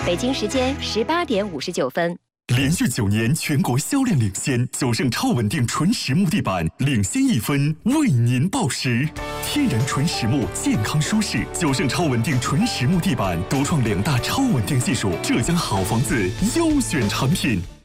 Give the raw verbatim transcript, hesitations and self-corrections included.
北京时间十八点五十九分。 连续九年全国销量领先，九盛超稳定纯实木地板领先一分，为您报时。天然纯实木，健康舒适。九盛超稳定纯实木地板独创两大超稳定技术，浙江好房子优选产品。